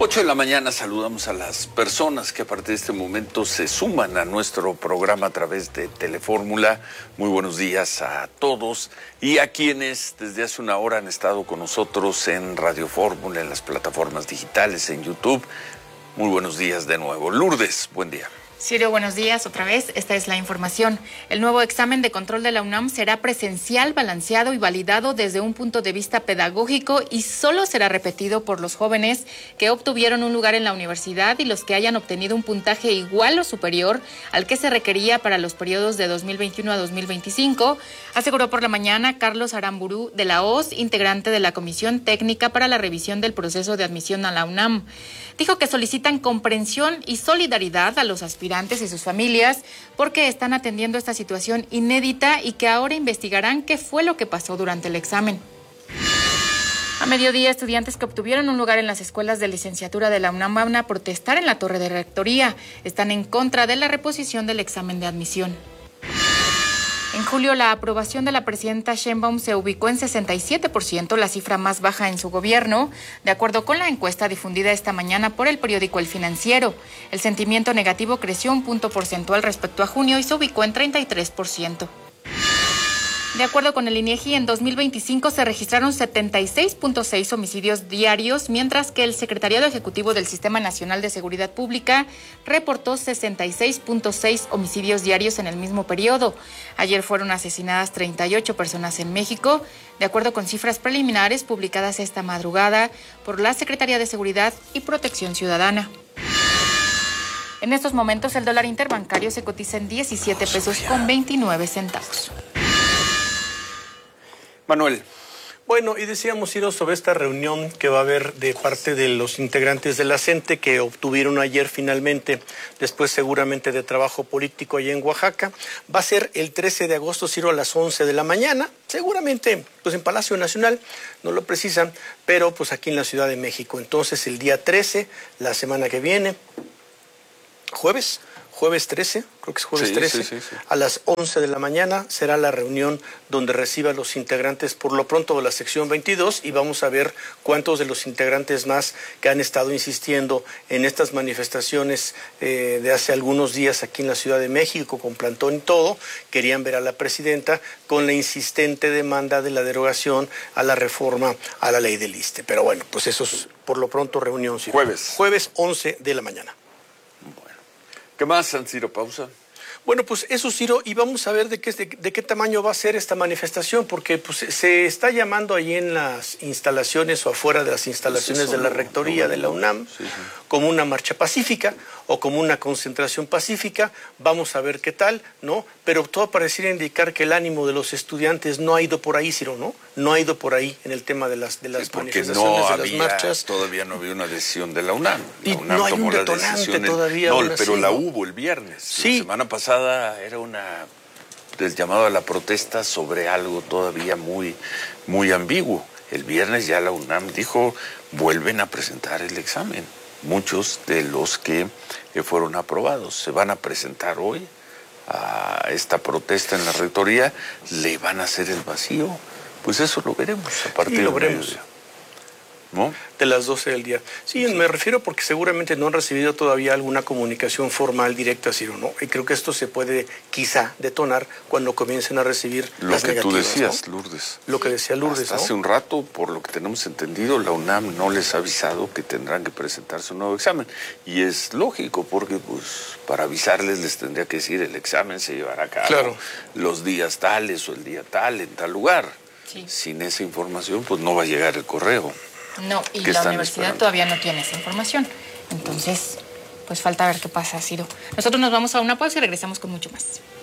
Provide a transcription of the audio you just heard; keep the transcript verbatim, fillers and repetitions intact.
ocho de la mañana saludamos a las personas que a partir de este momento se suman a nuestro programa a través de Telefórmula. Muy buenos días a todos y a quienes desde hace una hora han estado con nosotros en Radio Fórmula, en las plataformas digitales, en YouTube. Muy buenos días de nuevo. Lourdes, buen día. Ciro, buenos días otra vez. Esta es la información. El nuevo examen de control de la UNAM será presencial, balanceado y validado desde un punto de vista pedagógico y solo será repetido por los jóvenes que obtuvieron un lugar en la universidad y los que hayan obtenido un puntaje igual o superior al que se requería para los periodos de dos mil veintiuno a dos mil veinticinco, aseguró por la mañana Carlos Aramburu de la O S, integrante de la Comisión Técnica para la Revisión del Proceso de Admisión a la UNAM. Dijo que solicitan comprensión y solidaridad a los aspirantes y sus familias porque están atendiendo esta situación inédita y que ahora investigarán qué fue lo que pasó durante el examen. A mediodía, estudiantes que obtuvieron un lugar en las escuelas de licenciatura de la UNAM van a protestar en la torre de rectoría. Están en contra de la reposición del examen de admisión. En julio, la aprobación de la presidenta Sheinbaum se ubicó en sesenta y siete por ciento, la cifra más baja en su gobierno, de acuerdo con la encuesta difundida esta mañana por el periódico El Financiero. El sentimiento negativo creció un punto porcentual respecto a junio y se ubicó en treinta y tres por ciento. De acuerdo con el INEGI, en dos mil veinticinco se registraron setenta y seis punto seis homicidios diarios, mientras que el Secretariado Ejecutivo del Sistema Nacional de Seguridad Pública reportó sesenta y seis punto seis homicidios diarios en el mismo periodo. Ayer fueron asesinadas treinta y ocho personas en México, de acuerdo con cifras preliminares publicadas esta madrugada por la Secretaría de Seguridad y Protección Ciudadana. En estos momentos el dólar interbancario se cotiza en diecisiete pesos con veintinueve centavos. Manuel. Bueno, y decíamos, Ciro, sobre esta reunión que va a haber de parte de los integrantes de la CENTE que obtuvieron ayer finalmente, después seguramente de trabajo político allá en Oaxaca. Va a ser el trece de agosto, Ciro, a las once de la mañana, seguramente pues en Palacio Nacional, no lo precisan, pero pues aquí en la Ciudad de México. Entonces el día trece, la semana que viene, jueves, jueves trece, creo que es jueves sí, trece, sí, sí, sí. a las once de la mañana será la reunión donde reciba a los integrantes por lo pronto de la sección veintidós y vamos a ver cuántos de los integrantes más que han estado insistiendo en estas manifestaciones eh, de hace algunos días aquí en la Ciudad de México con plantón y todo, querían ver a la presidenta con la insistente demanda de la derogación a la reforma a la ley del ISSSTE. Pero bueno, pues eso es por lo pronto reunión. ¿Sí? Jueves. Jueves once de la mañana. ¿Qué más, San Ciro? Pausa. Bueno, pues eso, Ciro, y vamos a ver de qué, de, de qué tamaño va a ser esta manifestación, porque pues, se está llamando ahí en las instalaciones o afuera de las instalaciones de la rectoría de la UNAM, sí, sí, como una marcha pacífica o como una concentración pacífica. Vamos a ver qué tal, ¿no? Pero todo pareciera indicar que el ánimo de los estudiantes no ha ido por ahí, Ciro, ¿no? No ha ido por ahí en el tema de las, de las sí, manifestaciones, no de había, las marchas. Todavía no había una decisión de la UNAM. La y UNAM no hay tomó un detonante todavía. No, pero así, la ¿no? hubo el viernes. Sí. La semana pasada era una del llamado a la protesta sobre algo todavía muy, muy ambiguo. El viernes ya la UNAM dijo, vuelven a presentar el examen. Muchos de los que fueron aprobados se van a presentar hoy a esta protesta en la rectoría, le van a hacer el vacío. Pues eso lo veremos a partir sí, lo de veremos. ¿No? De las doce del día. Sí, sí, me refiero porque seguramente no han recibido todavía alguna comunicación formal directa, Ciro, ¿no? Y creo que esto se puede quizá detonar cuando comiencen a recibir lo las que negativas, tú decías, ¿no? Lourdes. Lo que decía Lourdes, Hasta ¿no? hace un rato, por lo que tenemos entendido, la UNAM no les ha avisado que tendrán que presentarse un nuevo examen. Y es lógico, porque pues para avisarles les tendría que decir el examen se llevará a cabo claro. los días tales o el día tal en tal lugar. Sí. Sin esa información, pues no va a llegar el correo. No, y la universidad esperando? todavía no tiene esa información. Entonces, pues falta ver qué pasa, Ciro. Nosotros nos vamos a una pausa y regresamos con mucho más.